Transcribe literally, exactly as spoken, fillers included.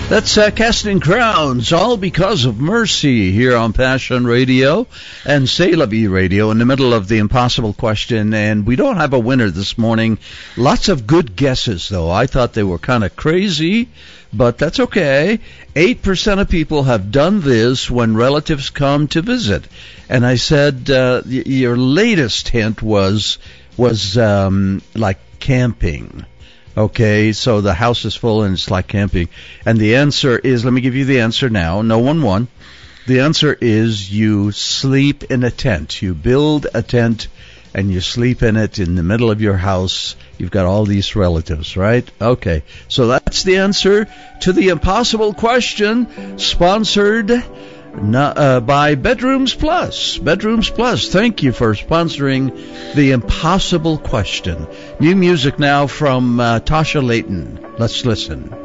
That's uh, Casting Crowns, all because of mercy, here on Passion Radio and C'est La Vie Radio, in the middle of the impossible question. And we don't have a winner this morning. Lots of good guesses, though. I thought they were kind of crazy, but that's okay. Eight percent of people have done this when relatives come to visit. And I said uh, y- your latest hint was was um, like camping. Okay, so the house is full and it's like camping. And the answer is, let me give you the answer now. No one won. The answer is you sleep in a tent. You build a tent and you sleep in it in the middle of your house. You've got all these relatives, right? Okay, so that's the answer to the impossible question, sponsored uh, by Bedrooms Plus. Bedrooms Plus, thank you for sponsoring the impossible question. New music now from uh, Tasha Layton. Let's listen.